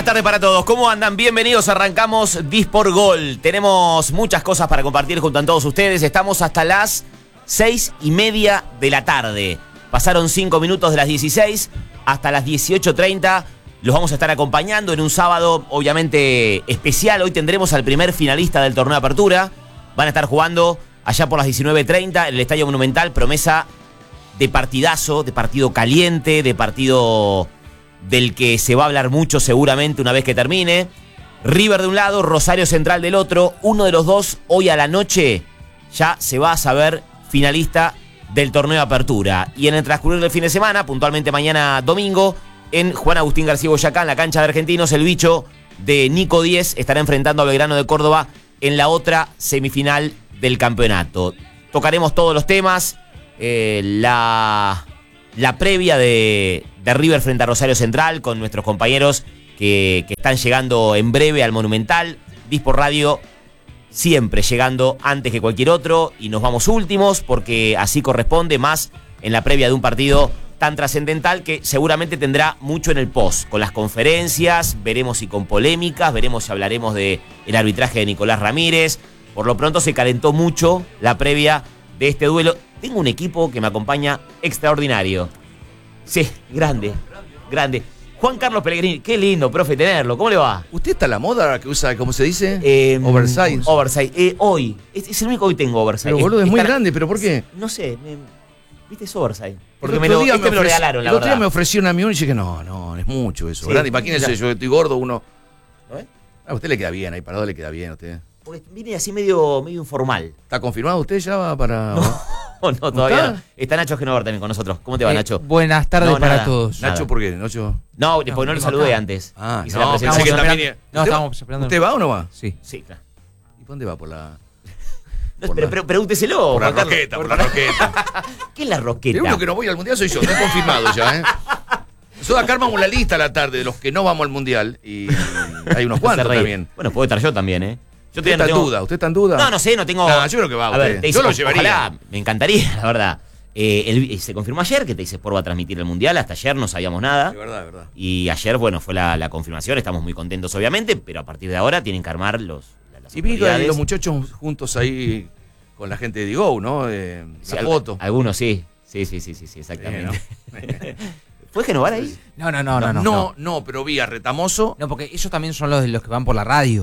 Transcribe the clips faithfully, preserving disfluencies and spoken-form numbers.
tardes para todos. ¿Cómo andan? Bienvenidos. Arrancamos Disport Gol. Tenemos muchas cosas para compartir junto a todos ustedes. Estamos hasta las seis y media de la tarde. Pasaron cinco minutos de las dieciséis hasta las dieciocho treinta. Los vamos a estar acompañando en un sábado obviamente especial. Hoy tendremos al primer finalista del torneo de apertura. Van a estar jugando allá por las diecinueve treinta en el Estadio Monumental. Promesa de partidazo, de partido caliente, de partido del que se va a hablar mucho seguramente una vez que termine. River de un lado, Rosario Central del otro. Uno de los dos hoy a la noche ya se va a saber finalista del torneo de apertura. Y en el transcurrir del fin de semana, puntualmente mañana domingo, en Juan Agustín García Boyacá, en la cancha de Argentinos, el bicho de Nico Díez estará enfrentando a Belgrano de Córdoba en la otra semifinal del campeonato. Tocaremos todos los temas, eh, la... La previa de, de River frente a Rosario Central con nuestros compañeros que, que están llegando en breve al Monumental. Disport Radio siempre llegando antes que cualquier otro y nos vamos últimos porque así corresponde, más en la previa de un partido tan trascendental que seguramente tendrá mucho en el post, con las conferencias, veremos si con polémicas, veremos si hablaremos del arbitraje de Nicolás Ramírez. Por lo pronto se calentó mucho la previa de este duelo. Tengo un equipo que me acompaña extraordinario. Sí, grande, grande. Juan Carlos Pellegrini, qué lindo, profe, tenerlo. ¿Cómo le va? ¿Usted está a la moda que usa, cómo se dice? Eh, oversize. Oversize. Eh, hoy. Es, es el único que hoy tengo oversize. Pero boludo, es, es muy tan, grande, ¿pero por qué? No sé, me, viste, es oversize. Porque Porque el me lo, día este me, me lo ofreció, regalaron, la el otro verdad. día me ofrecieron a mí uno y dije que no, no, es mucho eso. Sí, grande, imagínese, yo estoy gordo, uno... ¿Eh? A usted le queda bien, ahí parado le queda bien a usted. Porque viene así medio, medio informal. ¿Está confirmado usted ya va para...? No, no, todavía ¿Está? no. Está Nacho Genover también con nosotros. ¿Cómo te va, eh, Nacho? Buenas tardes no, para nada, todos. Nacho, ¿por qué? Nacho... No, porque no, no lo saludé acá antes. Ah, Hice no, la pensé que también... No, estábamos esperando. ¿Usted va o no va? Sí. Sí, claro. ¿Y por dónde va? Por la...? No, por pero, la... pero pregúnteselo. Por la roqueta, por la roqueta. ¿Qué es la roqueta? El único que no voy al mundial soy yo, estoy confirmado ya, ¿eh? Nosotros acá armamos la lista a la tarde de los que no vamos al mundial y hay unos cuantos también. Bueno, puedo estar yo también, ¿eh? Yo ¿Usted está en duda? ¿Usted está en duda? No, no sé, no tengo... No, yo creo que va a usted. ver, yo lo llevaría. Ojalá, me encantaría, la verdad. Eh, el, se confirmó ayer que Teis Sport va a transmitir el mundial. Hasta ayer no sabíamos nada. De verdad, de verdad. Y ayer, bueno, fue la, la confirmación. Estamos muy contentos, obviamente, pero a partir de ahora tienen que armar los... Las y vi los muchachos juntos ahí con la gente de Digo, ¿no? Eh, sí, la al, foto. Algunos sí. Sí, sí, sí, sí, sí, exactamente. Eh, ¿no? ¿Fue Genovar ahí? No, no, no, no, no. No, no, pero vi a Retamoso. No, porque ellos también son los, los que van por la radio.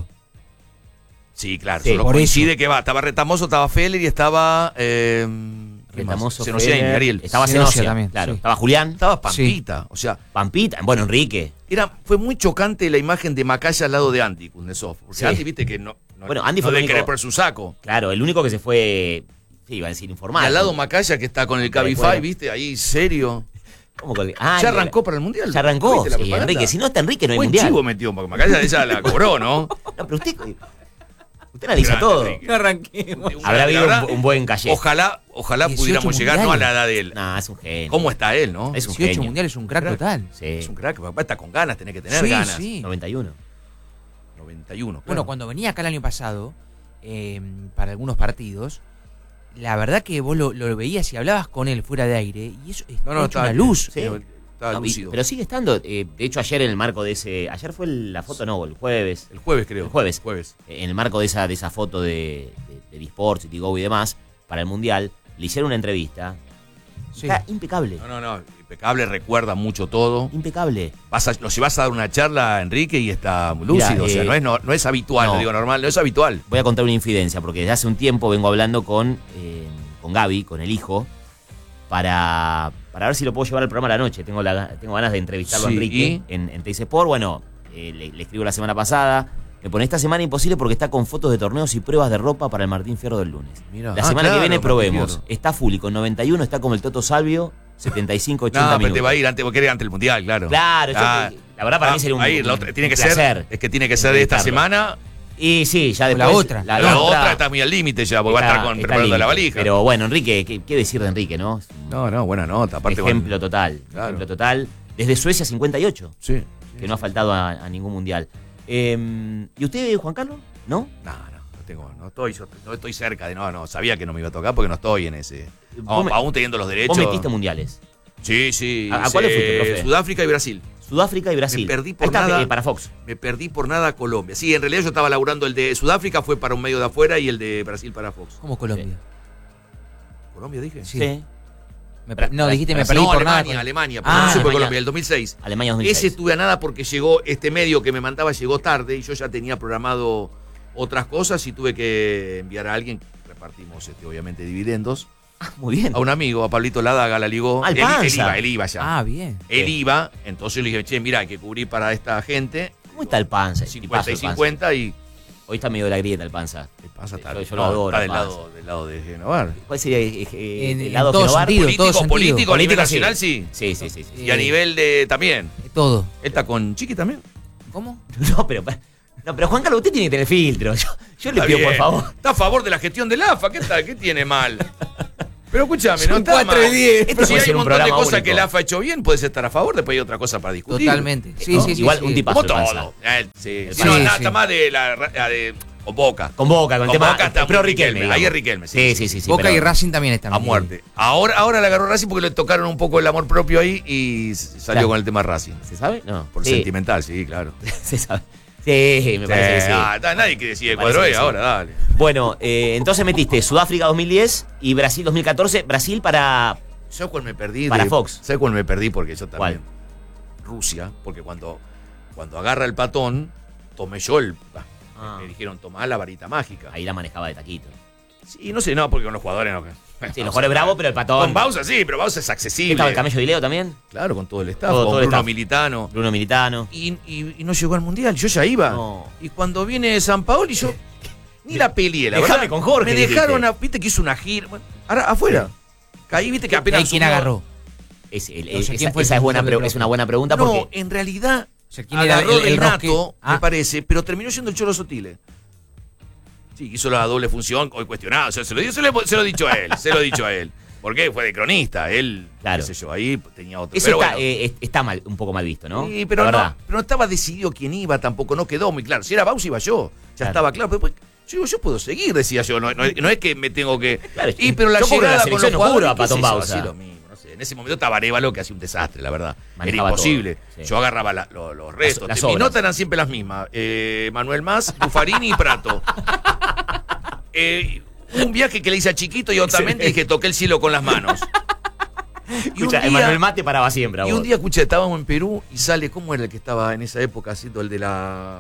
Sí, claro. Sí, solo por coincide eso. que va. Estaba Retamoso, estaba Feller y estaba... Eh, Retamoso, Cenocia y Ariel. Estaba Cenocia Cenocia también, claro. sí. Estaba Julián. Estaba Pampita. Sí. O sea... Pampita. Bueno, Enrique. Era, fue muy chocante la imagen de Macaya al lado de Andy Kuznetsov. Porque Sí. Andy, viste que no... no bueno, Andy no fue el debe único... querer por su saco. Claro, el único que se fue... Sí, iba a decir informal. Y al lado Macaya, que está con el Cabify, bueno. viste, ahí serio. ¿Cómo que? Ah, ya arrancó para el mundial. Ya arrancó. ¿Viste la Sí, propaganda? Enrique. Si no está Enrique, no hay Buen mundial. chivo metió, porque Macaya ella la cobró, ¿no? No, pero usted... Usted analiza Grande, todo. Enrique. No arranquemos. Habrá habido Verdad, un, un buen calle. Ojalá, ojalá dieciocho pudiéramos llegar no a la mundiales. edad de él. Nah, es un genio. ¿Cómo está él, no? Es un dieciocho genio. mundiales, un crack, Crack. total. Sí. Es un crack, papá está con ganas, tenés que tener Sí, ganas. sí. noventa y uno. noventa y uno, claro. Bueno, cuando venía acá el año pasado, eh, para algunos partidos, la verdad que vos lo, lo veías y hablabas con él fuera de aire, y eso es No, no, hecho está una luz. Sí. Estaba No, y- lúcido. pero sigue estando. eh, de hecho, ayer en el marco de ese. Ayer fue la foto, no, el jueves. El jueves, creo. El jueves. Jueves. eh, En el marco de esa, de esa foto de, de, de Disports, City Go y demás, para el mundial, le hicieron una entrevista. Sí. Está impecable. No, no, no. Impecable, recuerda mucho todo. Impecable. Vas a, lo llevas a dar una charla a Enrique y está lúcido. Mira, o sea, eh, no es, no, no es habitual, no. no digo normal, no es habitual. Voy a contar una infidencia, porque desde hace un tiempo vengo hablando con, eh, con Gaby, con el hijo, para, para ver si lo puedo llevar al programa a la noche. Tengo, la, tengo ganas de entrevistarlo Sí, a Enrique ¿y? en, en Teis Sport. Bueno, eh, le, le escribo la semana pasada. Me pone esta semana imposible porque está con fotos de torneos y pruebas de ropa para el Martín Fierro del lunes. Mira. La Ah, semana claro, que viene Martín probemos. Fierro. Está full y con noventa y uno está como el Toto Salvio, setenta y cinco, ochenta No, pero minutos. te va a ir antes, porque eres antes del mundial, claro. Claro, yo Ah, te- la verdad para ah, mí sería un, va a ir, la un- otra- tiene que un ser, placer es que tiene que ser de esta entrevistarlo. semana. Y sí, ya O después. la otra. La, La, la otra está muy al límite ya, porque va a estar con, está preparando la lindo. valija. Pero bueno, Enrique, ¿qué, qué decir de Enrique, no? Es un No, no, buena nota. Aparte ejemplo con- total. Claro. Ejemplo total. Desde Suecia cincuenta y ocho, Sí. que no ha faltado a, a ningún mundial. Eh, ¿Y usted, Juan Carlos? ¿No? No, no, no tengo, no estoy, yo no estoy cerca de, no, no, sabía que no me iba a tocar porque no estoy en ese. Vos Aún, me- aún teniendo los derechos. Vos metiste mundiales. Sí, sí. ¿A- a cuáles hice fuiste, profe? Sudáfrica y Brasil. Sudáfrica y Brasil. Me perdí Ahí por está, nada. eh, para Fox. Me perdí por nada a Colombia. Sí, en realidad yo estaba laburando el de Sudáfrica, fue para un medio de afuera, y el de Brasil para Fox. ¿Cómo Colombia? ¿Colombia dije? Sí. Sí. Me per- no, dijiste me No, perdí por nada. Alemania, Alemania, Ah, no se fue Alemania. Colombia, el dos mil seis. Alemania dos mil seis. Ese estuve a nada porque llegó, este medio que me mandaba llegó tarde y yo ya tenía programado otras cosas y tuve que enviar a alguien, repartimos este, obviamente dividendos, Ah, muy bien. a un amigo, a Pablito Ladaga, la ligó. Al él, él Panza. iba, él iba ya. Ah, bien. Él Sí. iba, entonces le dije, che, mira, hay que cubrir para esta gente. ¿Cómo está el Panza? El cincuenta tipazo y el Panza. cincuenta y... Hoy está medio de la grieta el Panza. El Panza está, Yo- yo no, lo adoro, está del Panza. lado, del lado de Genovar. ¿Cuál sería eh, eh, En- el en lado todo Genovar? sentido. Político, todo sentido. político, a nivel Político, sí. nacional sí. Sí, sí, sí. sí. Y a Eh, nivel de también. Todo. Él está con Chiqui también. ¿Cómo? No, pero, no, pero Juan Carlos, usted tiene que tener filtro. Yo, yo le Está pido, bien. por favor. Está a favor de la gestión del A F A. ¿Qué, tal? ¿Qué tiene mal? Pero escúchame, Son no está cuatro mal. y diez. Este Si puede hay ser un un montón de programa cosas único. que el A F A ha hecho bien, puedes estar a favor, después hay otra cosa para discutir. Totalmente. Sí, ¿No? sí, sí. Igual sí. un tipazo. Como el Panza. todo. Eh, sí. El Sí, no, Panza. nada, Sí, está sí. más de la, la de con Boca. Con Boca, con el Con tema. Boca está pro muy Riquelme. Riquelme. Ahí digamos. es Riquelme, sí, Sí, sí, sí, sí. sí, Boca pero- y Racing también están. A muerte. Ahora, ahora le agarró Racing porque le tocaron un poco el amor propio ahí y s- salió Claro. con el tema Racing. ¿Se sabe? No. Por Sí. sentimental, sí, claro. Se sabe. Sí, me parece que sí. ah, está- nadie que decide el Parece cuadro que es sí. ahora, dale. Bueno, eh, entonces metiste Sudáfrica dos mil diez y Brasil dos mil catorce. Brasil para. ¿Sabes cuál me perdí? Para de- Fox. ¿Sabes cuál me perdí? Porque yo también. ¿Cuál? Rusia, porque cuando, cuando agarra el patón, tomé yo el. bah, Ah. Me dijeron, tomá la varita mágica. Ahí la manejaba de taquito. Sí, no sé, no, porque con los jugadores no. Sí, los jugadores bravos, pero el patón. Con Bausa sí, pero Bausa es ¿Qué accesible. estaba el Camello Dileo también? Claro, con todo el staff, Todo- con todo el Bruno staff. Militano. Bruno Militano. Y, y- y no llegó al mundial, yo ya iba. No. Y cuando viene San Paolo, yo ni la peleé, la Dejame verdad. con Jorge, Me dijiste. dejaron, a- viste que hizo una gira. Bueno, ahora afuera. Caí, viste que apenas. ¿Y quién subió- agarró? Es, el- No sé esa quién fue el esa es, buena defensor pre- del es una buena pregunta No, porque. en realidad O sea, ¿quién era agarró el- el Renato, Rosque? me Ah. parece, pero terminó siendo el Cholo Sotile. Sí, hizo la doble función, hoy cuestionado. O sea, se, lo, se, lo, se lo he dicho a él, se lo he dicho a él. Porque fue de cronista, él, Claro. qué sé yo, ahí tenía otro. Eso Pero está, bueno. eh, es- está mal, un poco mal visto, ¿no? Sí, pero La no, verdad. pero no estaba decidido quién iba, tampoco no quedó muy claro. Si era Baus iba yo, ya Claro. estaba claro. Pero, pues, yo digo, yo puedo seguir, decía yo, no, no, no es que me tengo que... Claro, y pero la yo cubro la llegada con los selección, no cubro jugadores, a qué sé Patón yo, Bausa. así lo mismo, no sé. En ese momento estaba Arévalo que hacía un desastre, la verdad. Manejaba Era imposible. todo, sí. Yo agarraba la- lo- los restos. las Mis obras. notas eran siempre las mismas. Eh, Manuel Mas, Buffarini y Prato. Eh, un viaje que le hice a Chiquito y otra mente dije, toqué el cielo con las manos. Y un Escucha, día- Emanuel Mate paraba siempre. a y vos. un día, escuché, estábamos en Perú y sale, ¿cómo era el que estaba en esa época haciendo el de la...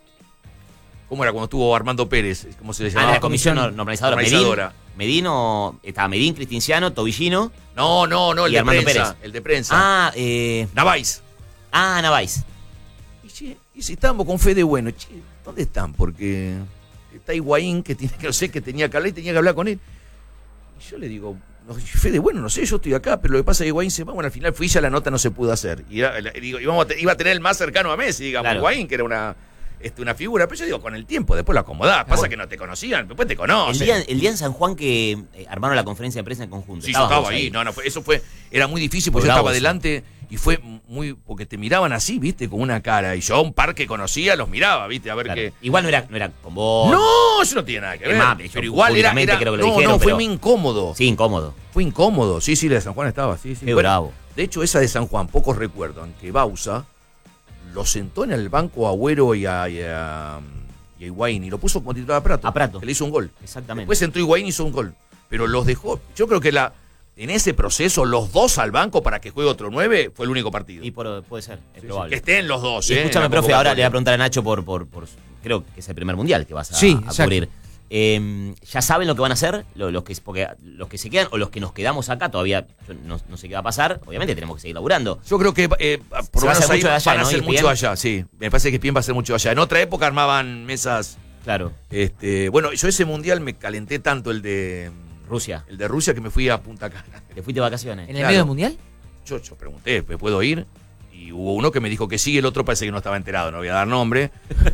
¿Cómo era cuando estuvo Armando Pérez? ¿Cómo se le Ah, llamaba? la comisión normalizadora. Normalizadora. Medín, Medino, estaba Medín, Cristinciano, Tobillino. No, no, no, el Y de Armando prensa. Pérez. El de prensa. Ah, eh, Navais. ah, Navais. Y, che, y si estábamos con Fede Bueno, che, ¿dónde están? Porque está Higuaín, que tiene, que no sé, que tenía que hablar y tenía que hablar con él. Y yo le digo, no, Fede Bueno, no sé, yo estoy acá, pero lo que pasa es que Higuaín se va, bueno, al final fui ya la nota no se pudo hacer. Y, era- y digo, íbamos a te- iba a tener el más cercano a Messi, digamos, Claro. Higuaín, que era una, este, una figura. Pero yo digo, con el tiempo, después lo acomodás. Pasa que no te conocían, después te El conocen. día, el día en San Juan que eh, armaron la conferencia de prensa en conjunto. Sí, yo ¿Estabas estaba vos ahí. No, no, fue- eso fue, era muy difícil porque Fue yo bravo estaba eso. adelante y fue muy, porque te miraban así, viste, con una cara. Y yo un par que conocía los miraba, viste, a ver Claro. qué. Igual no era, no era con vos. No, eso no tiene nada que Es ver. más, yo pero igual era, públicamente era- creo que lo no, dijeron, no, fue pero- muy incómodo. Sí, incómodo. Fue incómodo. Sí, sí, la de San Juan estaba, sí, sí. Qué Bueno, bravo. de hecho, esa de San Juan, pocos recuerdan que Bausa lo sentó en el banco a Agüero y a, y a, y a Higuaín y lo puso como titular a Prato. A Prato. Que le hizo un gol. Exactamente. Después entró Higuaín y hizo un gol. Pero los dejó. Yo creo que la en ese proceso, los dos al banco para que juegue otro nueve fue el único partido. Y por- puede ser, es Sí, sí, probable. que estén los dos, Y ¿eh? escúchame, en la profe, ahora le voy a convocatoria. preguntar a Nacho por, por, por creo que es el primer mundial que vas a, Sí, a exacto. cubrir. Eh, ¿Ya saben lo que van a hacer? Lo- Los que, porque los que se quedan o los que nos quedamos acá, todavía yo no, no sé qué va a pasar. Obviamente tenemos que seguir laburando. Yo creo que eh, por Se lo va a menos hacer ahí mucho de allá, van a ¿no? hacer E S P N. mucho allá, sí. Me parece que Spien va a hacer mucho allá. En otra época armaban mesas. Claro, Este, bueno, yo ese mundial me calenté tanto el de Rusia. el de Rusia que me fui a Punta Cana. ¿Te fuiste de vacaciones? ¿En el Claro. medio del mundial? Yo, yo pregunté, ¿me puedo ir? Y hubo uno que me dijo que sí, el otro parece que no estaba enterado, no voy a dar nombre.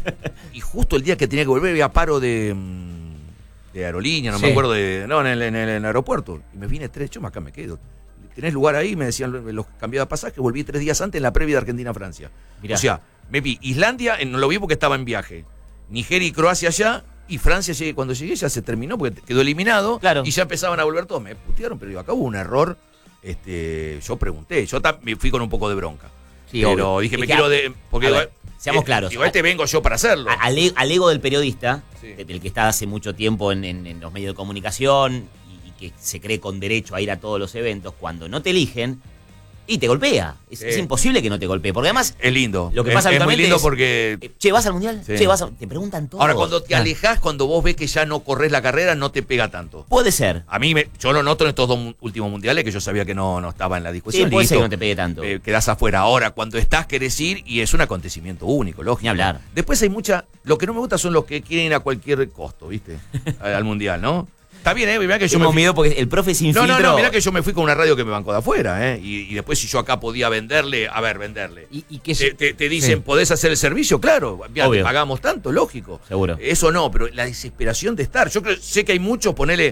Y justo el día que tenía que volver había paro de, mm, de aerolínea, no me Sí. acuerdo de. No, en el, en el- en el aeropuerto. Y me vine tres, yo acá me quedo. ¿Tenés lugar ahí? Me decían los, los cambiaba pasaje, volví tres días antes en la previa de Argentina-Francia. Mirá. O sea, me vi Islandia, eh, no lo vi porque estaba en viaje. Nigeria y Croacia allá. Y Francia, llegué, cuando llegué, ya se terminó porque quedó eliminado. Claro. Y ya empezaban a volver todos. Me putearon, pero digo, acá hubo un error. Este, yo pregunté, yo tam- me fui con un poco de bronca. Sí, pero obvio. dije, Es me que, quiero de. Porque a igual, ver, seamos eh, claros. Igual te vengo yo para hacerlo. A- Al, e- al ego del periodista, Sí. del que está hace mucho tiempo en, en- en los medios de comunicación y, y que se cree con derecho a ir a todos los eventos, cuando no te eligen, y te golpea. Es, Sí. es imposible que no te golpee. Porque además, Es lindo. lo que Es- pasa es, muy habitualmente lindo es, porque. eh, che, ¿vas al mundial? Sí. Che, vas a- te preguntan todo. Ahora, cuando te Claro. alejás, cuando vos ves que ya no corres la carrera, no te pega tanto. Puede ser. A mí, me, yo lo noto en estos dos mu- últimos mundiales que yo sabía que no, no estaba en la Sí, discusión. puede ser que listo. no te pegue tanto. Eh, quedás afuera. Ahora, cuando estás, querés ir y es un acontecimiento único, lógico. Ni hablar. Después hay mucha. Lo que no me gusta son los que quieren ir a cualquier costo, ¿viste? Al, al mundial, ¿no? Está bien, ¿eh? Mirá que yo me Tengo fui- miedo porque el profe sin No, no, filtro. no, mirá que yo me fui con una radio que me bancó de afuera, ¿eh? Y, y después, si yo acá podía venderle, a ver, venderle. Y, y que Te, se- te- te dicen, sí. ¿podés hacer el servicio? Claro, mirá, te Obvio. pagamos tanto, lógico. Seguro. Eso no, pero la desesperación de estar. Yo creo, sé que hay muchos, ponele.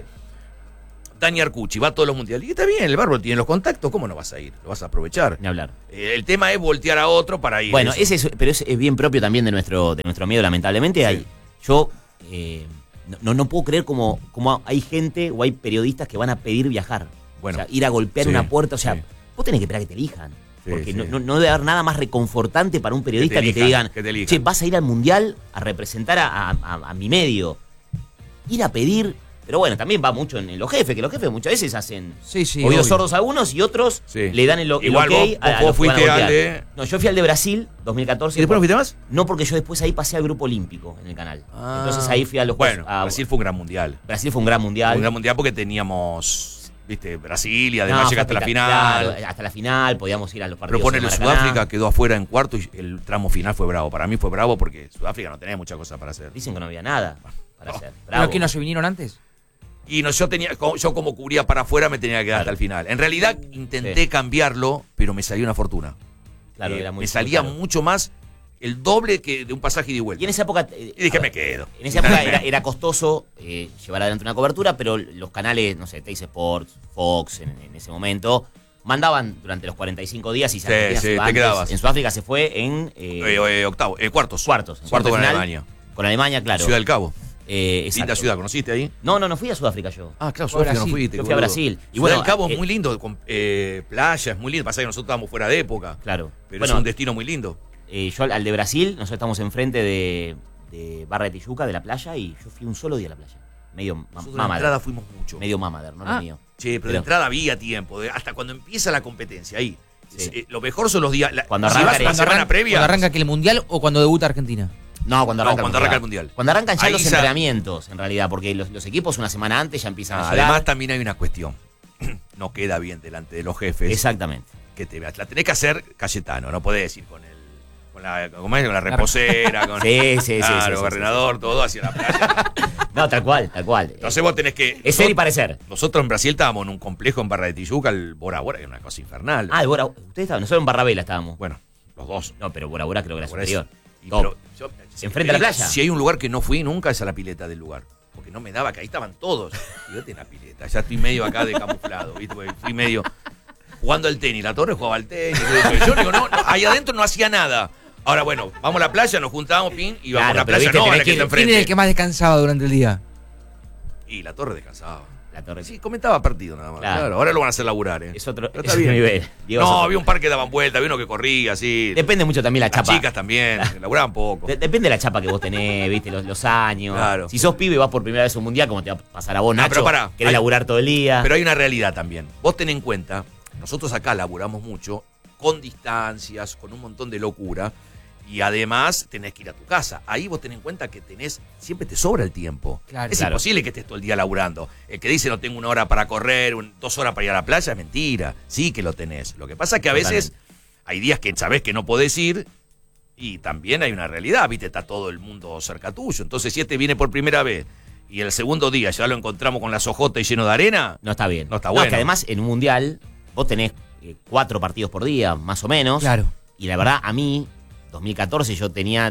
Dani Arcucci va a todos los mundiales. Y está bien, el bárbaro tiene los contactos, ¿cómo no vas a ir? Lo vas a aprovechar. Ni hablar. Eh, el tema es voltear a otro para ir. Bueno, eso. ese es, pero es, es bien propio también de nuestro, de nuestro medio, lamentablemente. Hay, yo eh, no, no puedo creer como, como hay gente o hay periodistas que van a pedir viajar. Bueno, o sea, ir a golpear sí, una puerta. O sea, sí. vos tenés que esperar que te elijan. Sí, porque sí. No, no, no debe haber nada más reconfortante para un periodista que te, elijan, digan, que te elijan. che, vas a ir al mundial a representar a, a- a- a mi medio. Ir a pedir. Pero bueno, también va mucho en, en los jefes, que los jefes muchas veces hacen Sí, sí, oídos obvio. sordos a unos y otros Sí. le dan el, el Igual ok vos- a- vos- a vos los que van a fuiste golpear. al de- No, yo fui al de Brasil, dos mil catorce. ¿Y después no fuiste más? No, porque yo después ahí pasé al grupo olímpico en el canal. Ah. Entonces ahí fui a los Bueno, a- Brasil fue un gran mundial. Brasil fue un gran mundial. Un gran mundial porque teníamos, viste, Brasil y además No, llega fue hasta la espectacular, final. claro, hasta la final, podíamos ir a los Pero partidos. ponele en Maracaná. Sudáfrica, quedó afuera en cuarto y el tramo final fue bravo. Para mí fue bravo porque Sudáfrica no tenía muchas cosas para hacer. Dicen que no había nada para No. hacer. ¿Pero Bravo. que no se vinieron antes? Y no, yo tenía, co- yo como cubría para afuera me tenía que quedar Claro. hasta el final. En realidad intenté Sí. cambiarlo, pero me salió una fortuna. Claro, Eh, era muy me salía muy caro. mucho más, el doble que de un pasaje ida y vuelta. Y en esa época. eh, Y dije, a me ver, quedo. En esa época era, era costoso eh, llevar adelante una cobertura, pero los canales, no sé, Teis Sports, Fox, en, en ese momento, mandaban durante los cuarenta y cinco días y se Sí, Argentina sí, se iba te antes. quedabas. En Sudáfrica se fue en eh, Eh, eh, octavo, eh, cuartos. cuartos. en Cuarto cuartos con de final, Alemania. Con Alemania, claro. Ciudad del Cabo. Eh, Linda exacto. ciudad, ¿conociste ahí? No, no, no fui a Sudáfrica yo. Ah, claro, Fue a Sudáfrica no Brasil. fuiste. Yo fui a boludo. Brasil. Y Y bueno, bueno, del Cabo eh, es muy lindo, con eh, playa, es muy lindo. Pasa que nosotros estábamos fuera de época. Claro. Pero Bueno, es un destino muy lindo. eh, yo al, al de Brasil, nosotros estamos enfrente de, de Barra de Tijuca, de la playa, y yo fui un solo día a la playa. Medio ma- Nosotros de mamader. entrada fuimos mucho. Medio mamader, no Ah. lo mío. Che, pero, Pero- de entrada había tiempo. de- hasta cuando empieza la competencia, ahí. Sí. Eh, lo mejor son los días. la- Cuando si arranca vas el- la cuando semana arran- previa. ¿Cuando arranca aquí el Mundial o cuando debuta Argentina? No, cuando No, arranca, cuando arranca el Mundial. Cuando arrancan ya Ahí los ya- entrenamientos, en realidad, porque los, los equipos una semana antes ya empiezan Ah, a llegar. además, también hay una cuestión. No queda bien delante de los jefes. Exactamente. Que te veas. La tenés que hacer Cayetano, no podés ir con el. Con la, ¿cómo es? Con la reposera, con Sí, sí, sí, claro, sí, sí, gobernador, sí, todo hacia la playa. No, tal cual, tal cual. Entonces vos tenés que. Es ser y parecer. Nosotros en Brasil estábamos en un complejo en Barra de Tijuca, el Bora Bora, que era una cosa infernal. Ah, el Bora, ustedes estaban, nosotros en Barrabela estábamos. Bueno, los dos. No, pero Bora Bora creo que era Por eso. superior. Y Top. pero yo- ¿Enfrente a la si- playa? Si hay un lugar que no fui nunca es a la pileta del lugar. Porque no me daba, que ahí estaban todos. Y yo tenía pileta, ya estoy medio acá de camuflado, ¿viste? Porque fui medio jugando al tenis. La Torre jugaba al tenis. Yo digo, no, no, ahí adentro no hacía nada. Ahora, bueno, vamos a la playa, nos juntamos, pin, y vamos Claro, a la pero playa, viste, no, a tenés la que que- está ¿Quién era el enfrente. que más descansaba durante el día? Y la Torre descansaba. La torre. Sí, comentaba partido nada más. Claro. Claro, ahora lo van a hacer laburar, ¿eh? Es otro, Pero es está otro bien. nivel. Diego, es No, otro- había un par que daban vuelta, había uno que corría, así. Depende mucho también la Las chapa. chicas también, laburaban poco. De- depende de la chapa que vos tenés, viste, los, los años. Claro. Si sos pibe y vas por primera vez a un mundial, como te va a pasar a vos, No, Nacho, pero pará, querés hay- laburar todo el día. Pero hay una realidad también. Vos ten en cuenta, nosotros acá laburamos mucho, con distancias, con un montón de locura, y además tenés que ir a tu casa. Ahí vos ten en cuenta que tenés, siempre te sobra el tiempo. Claro. Es Claro. imposible que estés todo el día laburando. El que dice no tengo una hora para correr, un- dos horas para ir a la playa, es mentira. Sí que lo tenés. Lo que pasa es que a veces hay días que sabés que no podés ir, y también hay una realidad, viste, está todo el mundo cerca tuyo. Entonces, si este viene por primera vez y el segundo día ya lo encontramos con las ojotas y lleno de arena, No está bien. No está es bueno. que además en un mundial vos tenés eh, cuatro partidos por día, más o menos. Claro. Y la verdad, a mí, dos mil catorce, yo tenía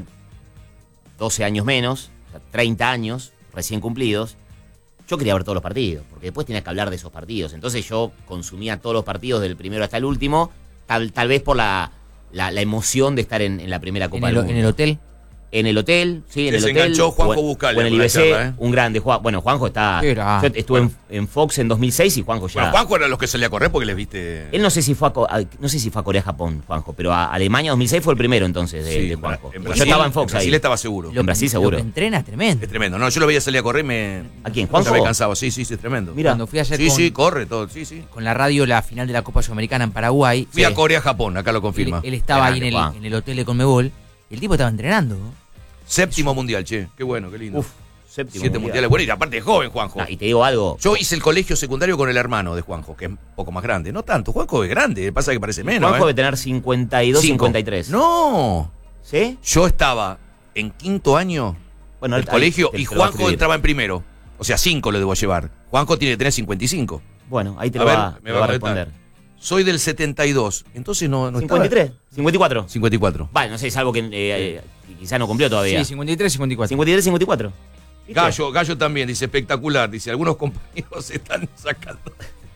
doce años menos, o sea, treinta años recién cumplidos. Yo quería ver todos los partidos, porque después tenías que hablar de esos partidos. Entonces yo consumía todos los partidos del primero hasta el último, tal, tal vez por la, la, la emoción de estar en, en la primera ¿En Copa el, del Mundo. en el hotel? En el hotel, sí, en Que el se hotel. enganchó Juanjo o en- Buscalia o en el con la I B C, charla, ¿eh? un grande. Juan- bueno, Juanjo está. Qué grande. Yo estuve en, en Fox en dos mil seis y Juanjo ya. Bueno, Juanjo era los que salía a correr porque les viste. Él no sé si fue a, Co- a- no sé si fue a Corea Japón, Juanjo, pero a Alemania dos mil seis fue el primero entonces de, Sí, de en Juanjo. Bra- en Yo Brasil- estaba en Fox en Brasil ahí. estaba seguro. Lo- en Brasil seguro. Lo que entrena es tremendo. Es tremendo. No, yo lo veía salir a correr y me. ¿A quién, Ya Juanjo? me cansaba. Sí, sí, sí, es tremendo. Mira. Cuando fui ayer Sí, con, sí, corre todo. Sí, sí. con la radio la final de la Copa Sudamericana en Paraguay, Fui Sí. a Corea, Japón, acá lo él, confirma. él estaba ahí en Grande, el, Juan. en el hotel de Conmebol y el tipo estaba entrenando. ¿no? Séptimo mundial, che. Qué bueno, qué lindo. Uf, séptimo. Siete mundial. mundiales. Bueno, y aparte es joven, Juanjo. Ah, y te digo algo. Yo hice el colegio secundario con el hermano de Juanjo, que es un poco más grande. No tanto, Juanjo es grande, pasa que parece menos. Juanjo ¿eh? debe tener cincuenta y dos, Cinco. cincuenta y tres. No, ¿Sí? yo estaba en quinto año Bueno, del ahí colegio te- y te lo va a Juanjo escribir. entraba en primero. O sea, cinco le debo llevar. Juanjo tiene que tener cincuenta y cinco. Bueno, ahí te A lo ver, va, me te va va a a retar. responder. Soy del setenta y dos. Entonces no, no estaba. ¿cincuenta y tres? ¿cincuenta y cuatro? cincuenta y cuatro. Vale, no sé, es algo que eh, eh, quizá no cumplió todavía. Sí, cincuenta y tres, cincuenta y cuatro. cincuenta y tres, cincuenta y cuatro. ¿Viste? Gallo, Gallo también, dice espectacular. Dice, algunos compañeros se están sacando.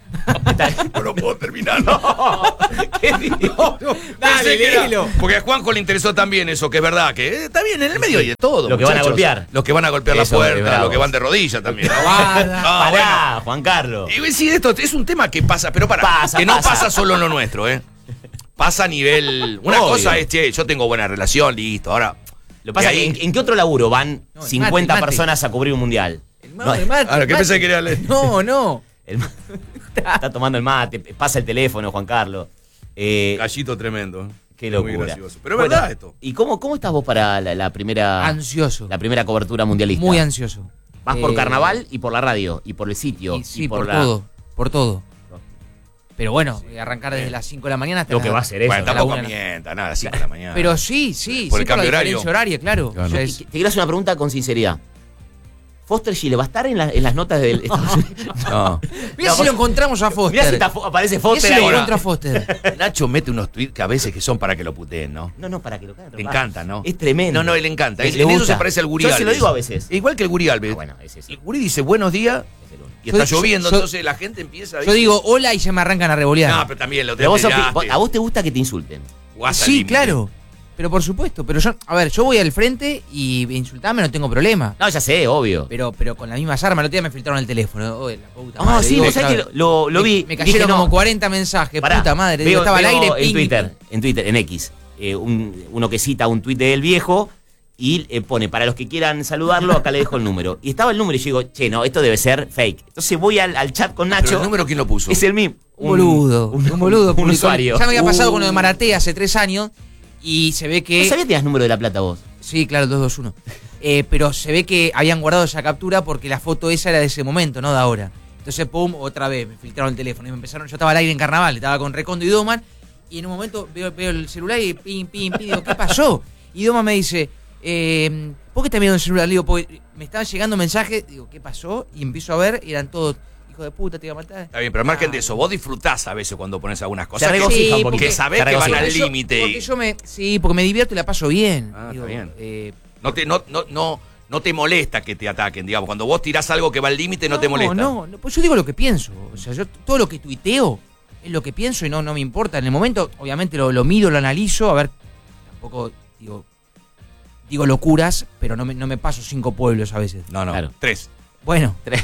No lo puedo terminar. No, ¿Qué digo? Pensé que era- léelo. porque a Juanjo le interesó también eso, que es verdad, que eh, está bien en el medio hay de todo. Lo que van a muchachos. golpear. Los que van a golpear Eso, la es puerta, bravo. los que van de rodillas también. ¿no? Guarda. Ah, Pará, Juan Carlos. bueno. Y sí, esto es un tema que pasa, pero para, Pasa, que no pasa. pasa solo en lo nuestro, ¿eh? Pasa a nivel. Una Obvio. cosa es, che, yo tengo buena relación, listo. Ahora. Lo que pasa y es ahí- que en, ¿en qué otro laburo van No, el cincuenta mate, el mate. personas a cubrir un mundial? El No, mate, el mate, Ahora, el ¿qué mate. pensé que era le- No, no. el ma- está tomando el mate, pasa el teléfono, Juan Carlos. Eh, Gallito tremendo. qué Muy locura. gracioso. Pero es Bueno, verdad esto. ¿Y cómo, cómo estás vos para la, la primera Ansioso. la primera cobertura mundialista? Muy ansioso. Vas por Eh, carnaval y por la radio, y por el sitio, y sí, y por, la... todo. Por todo. Pero bueno, arrancar desde las cinco de la mañana hasta Lo las- que va a ser eso. Bueno, la tampoco una. mienta, nada, cinco de la mañana. Pero sí, sí. Por sí, el cambio la horario. diferencia horaria, claro. Claro. O sea, Te, es- te quiero hacer una pregunta con sinceridad. ¿Foster Chile va a estar en, la- en las notas del Estados Unidos? No. Mirá No, si vos- lo encontramos a Foster. Mirá si está fo- aparece Mirá Foster si ahí. lo ahora. encuentra a Foster. Nacho mete unos tweets que a veces que son para que lo puteen, ¿no? No, no, para que lo caigan. Le encanta, ¿no? Es tremendo. No, no, él le encanta. Le Es- en eso gusta. se parece al Guri Yo Alves. se lo digo a veces. Igual que el Guri Alves. Ah, bueno, ese es El Guri dice buenos días es el único. y está Yo- lloviendo, yo- entonces la gente empieza a Yo digo hola y se me arrancan a revolear. No, pero también lo Pero vos, sos- tiraste. vos- a vos te gusta que te insulten. Jugás al Sí, límite. claro. Pero por supuesto. Pero yo, a ver, yo voy al frente y insultarme no tengo problema. No, ya sé, obvio. Pero, pero con las mismas armas, el otro día me filtraron el teléfono. Oh, la puta Ah, madre, sí, digo, vos sabés otra que vez. lo, lo, lo Me- vi. Me dije, cayeron no, como cuarenta mensajes, pará, puta madre. veo- estaba al veo aire, en ping, Twitter, ping. en Twitter, en X, eh, un- uno que cita un tuit del viejo y eh, pone, para los que quieran saludarlo, acá le dejo el número. Y estaba el número y yo digo, che, no, esto debe ser fake. Entonces voy al, al chat con Pero Nacho. el número, ¿quién lo puso? Es el mismo. Un boludo. Un, boludo. Un publicó- usuario. Ya me había pasado Uh. con lo de Maratea hace tres años. Y se ve que. ¿No sabías que tenías número de la plata vos? Sí, claro, el dos dos uno. Eh, pero se ve que habían guardado esa captura porque la foto esa era de ese momento, no de ahora. Entonces, pum, otra vez, me filtraron el teléfono y me empezaron, yo estaba al aire en carnaval, estaba con Recondo y Doman, y en un momento veo, veo el celular y pim, pim, pim, digo, ¿qué pasó? Y Doman me dice, eh, ¿por qué estás mirando el celular? Le digo, porque me estaban llegando mensajes, digo, ¿qué pasó? Y empiezo a ver, y eran todos, hijo de puta, te iba a matar. Está bien, pero al margen Ah. de eso, vos disfrutás a veces cuando pones algunas cosas. Se que- regocija Sí, un poquito. que sabés Se que van regocija. al Porque yo- límite. Porque yo me, sí, porque me divierto y la paso bien. Ah, Digo, está bien. eh, No te, no, no, no, no te molesta que te ataquen, digamos. Cuando vos tirás algo que va al límite, no, te molesta. No, no, pues yo digo lo que pienso. O sea, yo todo lo que tuiteo es lo que pienso y no, no me importa. En el momento, obviamente, lo, lo mido, lo analizo. A ver, tampoco digo, digo locuras, pero no me, no me paso cinco pueblos a veces. No, no. Claro. Tres. Bueno, Tres.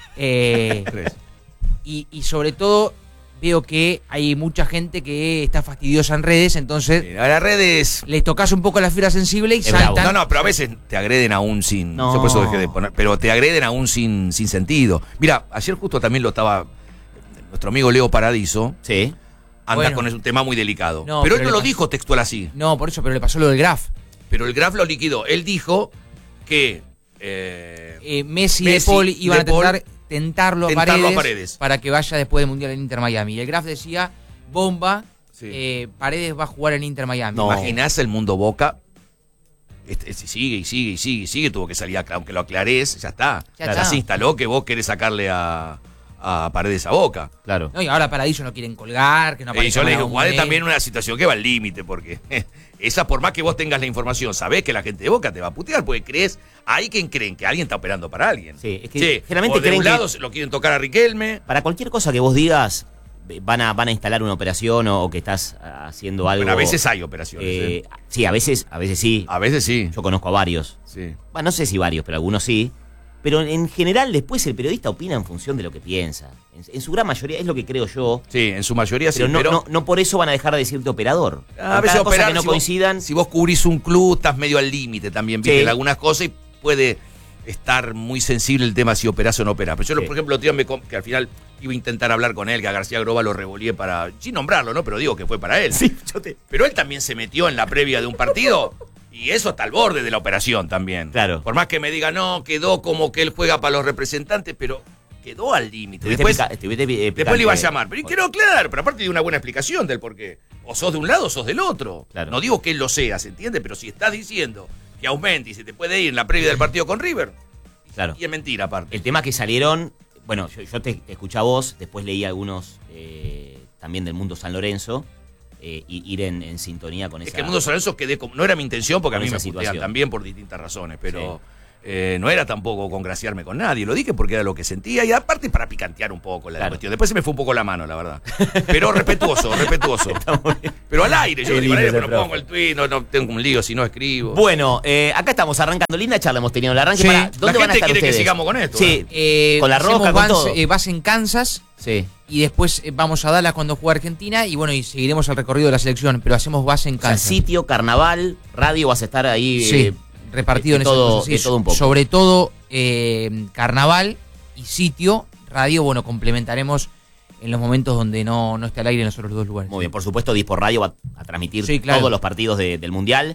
eh, Tres. y, y sobre todo veo que hay mucha gente que está fastidiosa en redes, entonces Mira, las redes. les tocas un poco la fibra sensible y Es bravo. saltan. No, no, pero a veces te agreden aún sin. No. Yo por eso dejé de poner. Pero te agreden aún sin, sin sentido. Mira, ayer justo también lo estaba. Nuestro amigo Leo Paradiso Sí. anda Bueno. con un tema muy delicado. No, pero él pero no le lo pas- dijo textual así. No, por eso, pero le pasó lo del Graf. Pero el Graf lo liquidó. Él dijo que. eh, Eh, Messi, y Messi, De Paul iban De a Paul, tentar, tentarlo, a, tentarlo Paredes a Paredes. para que vaya después del Mundial en Inter Miami. Y el Graf decía, bomba, Sí. eh, Paredes va a jugar en Inter Miami. No. ¿Imaginás el mundo Boca? Este, si sigue y sigue y sigue y sigue, tuvo que salir, a- aunque lo aclarés, ya está. Ya Ya, está. se instaló que vos querés sacarle a, a Paredes a Boca. Claro. No, y ahora Paradiso no quieren colgar, que no y aparezca yo le la digo, igual es bombonera. también una situación que va al límite, porque esa por más que vos tengas la información, sabés que la gente de Boca te va a putear, porque crees, hay quien creen que alguien está operando para alguien. Sí, es que Che, generalmente o de creen un que- lado se lo quieren tocar a Riquelme. Para cualquier cosa que vos digas, van a van a instalar una operación o, o que estás haciendo algo. Bueno, a veces hay operaciones. Eh, ¿eh? Sí, a veces, a veces sí. A veces sí. Yo conozco a varios. Sí. Bueno, no sé si varios, pero algunos sí. Pero en general después el periodista opina en función de lo que piensa. En, en su gran mayoría es lo que creo yo. Sí, en su mayoría sí. Pero no, pero no, no por eso van a dejar de decirte operador. a veces Cada cosa operar, que no si vos- coincidan. Si vos cubrís un club, estás medio al límite también, viste, Sí. en algunas cosas y puede estar muy sensible el tema si operás o no operás. Pero yo, Sí. por ejemplo, el otro día me com- que al final iba a intentar hablar con él, que a García Groba lo revoleé para, sin nombrarlo, ¿no? Pero digo que fue para él. Sí, yo te. Pero él también se metió en la previa de un partido y eso está al borde de la operación también. Claro. Por más que me diga, no, quedó como que él juega para los representantes, pero quedó al límite. Estuviste Después, pica- estuviste, eh, después le iba a picante. llamar. Pero y quedó claro, pero aparte de una buena explicación del por qué. O sos de un lado o sos del otro. Claro. No digo que él lo sea, ¿se entiende? Pero si estás diciendo que aumente y se te puede ir en la previa del partido con River, Claro. y es mentira aparte. El tema que salieron, bueno, yo, yo te, te escuché a vos, después leí algunos eh, también del mundo San Lorenzo, eh, y ir en, en sintonía con Es esa. que el mundo San Lorenzo quedé como. No era mi intención porque a con mí me esa putean situación. también por distintas razones, pero eh, no era tampoco congraciarme con nadie. Lo dije porque era lo que sentía y aparte para picantear un poco la Claro. cuestión. Después se me fue un poco la mano, la verdad. Pero respetuoso, respetuoso. Está muy bien. Pero al aire, yo Qué lo digo al lindo aire, ese pero no profe. pongo el tweet, no, no tengo un lío si no escribo. Bueno, eh, acá estamos arrancando. Linda charla hemos tenido en el arranque. Sí. Pará, La ¿dónde van a gente estar quiere que ustedes? sigamos con esto, Sí, Eh, con la hacemos roja, con Vans, todo. eh, vas en Kansas sí. y después eh, vamos a Dallas cuando juega Argentina y bueno, y seguiremos el recorrido de la selección, pero hacemos base en O sea, Kansas. sitio, carnaval, radio, vas a estar ahí. Sí, eh, repartido de en esas todo- cosas, sí. de todo un poco. Sobre todo eh, carnaval y sitio, radio, bueno, complementaremos en los momentos donde no, no esté al aire en esos dos lugares. Muy bien, por supuesto, Dispor Radio va a transmitir Sí, claro. todos los partidos de- del Mundial.